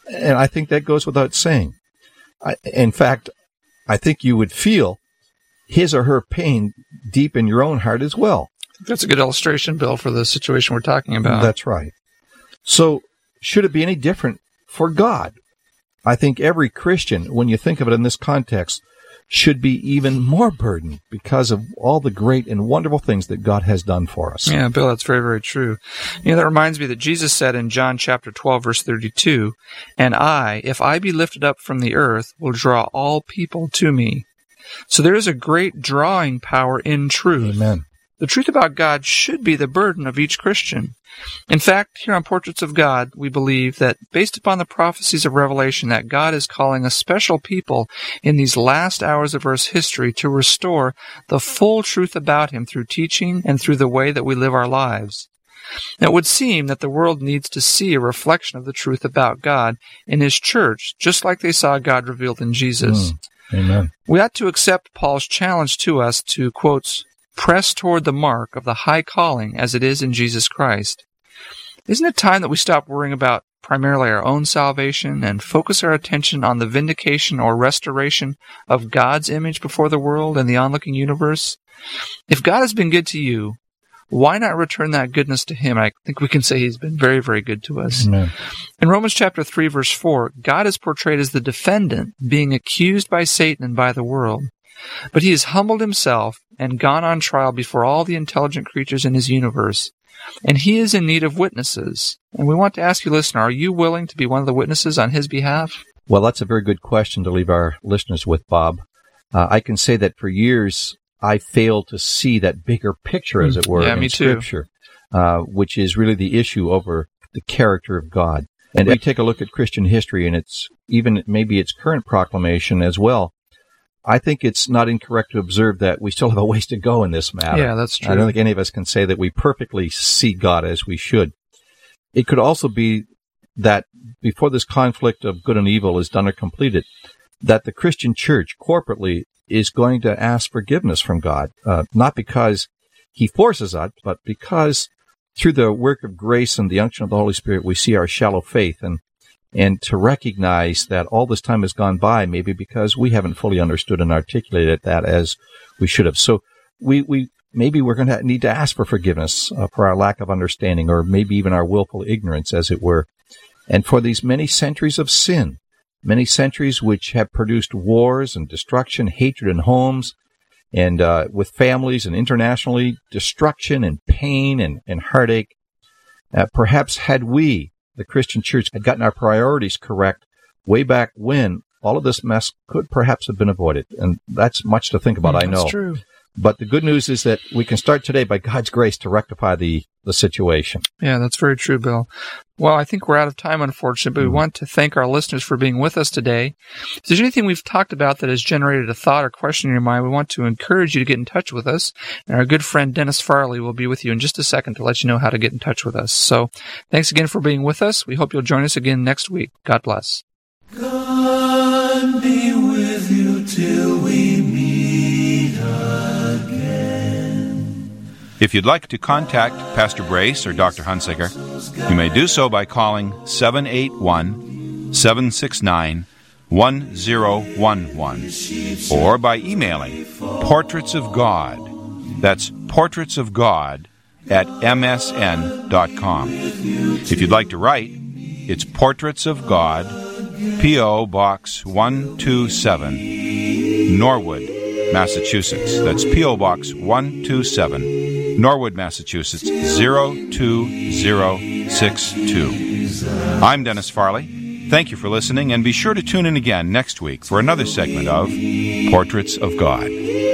And I think that goes without saying. In fact, I think you would feel his or her pain deep in your own heart as well. That's a good illustration, Bill, for the situation we're talking about. That's right. So, should it be any different for God? I think every Christian, when you think of it in this context, should be even more burdened because of all the great and wonderful things that God has done for us. Yeah, Bill, that's very, very true. That reminds me that Jesus said in John chapter 12, verse 32, "And I, if I be lifted up from the earth, will draw all people to me." So there is a great drawing power in truth. Amen. The truth about God should be the burden of each Christian. In fact, here on Portraits of God, we believe that based upon the prophecies of Revelation, that God is calling a special people in these last hours of Earth's history to restore the full truth about Him through teaching and through the way that we live our lives. Now, it would seem that the world needs to see a reflection of the truth about God in His church, just like they saw God revealed in Jesus. Amen. We ought to accept Paul's challenge to us to, quotes, "press toward the mark of the high calling as it is in Jesus Christ." Isn't it time that we stop worrying about primarily our own salvation and focus our attention on the vindication or restoration of God's image before the world and the onlooking universe? If God has been good to you, why not return that goodness to Him? I think we can say He's been very, very good to us. Amen. In Romans chapter 3, verse 4, God is portrayed as the defendant being accused by Satan and by the world. But He has humbled Himself and gone on trial before all the intelligent creatures in His universe. And He is in need of witnesses. And we want to ask you, listener, are you willing to be one of the witnesses on His behalf? Well, that's a very good question to leave our listeners with, Bob. I can say that for years, I failed to see that bigger picture, as it were, in Scripture, which is really the issue over the character of God. And we take a look at Christian history, and it's even maybe its current proclamation as well. I think it's not incorrect to observe that we still have a ways to go in this matter. Yeah, that's true. I don't think any of us can say that we perfectly see God as we should. It could also be that before this conflict of good and evil is done or completed, that the Christian church corporately is going to ask forgiveness from God, not because He forces us, but because through the work of grace and the unction of the Holy Spirit, we see our shallow faith and to recognize that all this time has gone by, maybe because we haven't fully understood and articulated that as we should have. So maybe we're going to need to ask for forgiveness for our lack of understanding, or maybe even our willful ignorance, as it were, and for these many centuries of sin, many centuries which have produced wars and destruction, hatred in homes, and with families, and internationally, destruction and pain and heartache. Perhaps had we, the Christian church, had gotten our priorities correct way back when, all of this mess could perhaps have been avoided. And that's much to think about, I know. That's true. But the good news is that we can start today by God's grace to rectify the situation. Yeah, that's very true, Bill. Well, I think we're out of time, unfortunately, but we want to thank our listeners for being with us today. If there's anything we've talked about that has generated a thought or question in your mind, we want to encourage you to get in touch with us. And our good friend Dennis Farley will be with you in just a second to let you know how to get in touch with us. So thanks again for being with us. We hope you'll join us again next week. God bless. God be with you till we meet again. If you'd like to contact Pastor Brace or Dr. Hunsicker, you may do so by calling 781-769-1011 or by emailing Portraits of God. That's Portraits of God at msn.com. If you'd like to write, it's Portraits of God, P.O. Box 127, Norwood, Massachusetts. That's P.O. Box 127, Norwood, Massachusetts, 02062. I'm Dennis Farley. Thank you for listening, and be sure to tune in again next week for another segment of Portraits of God.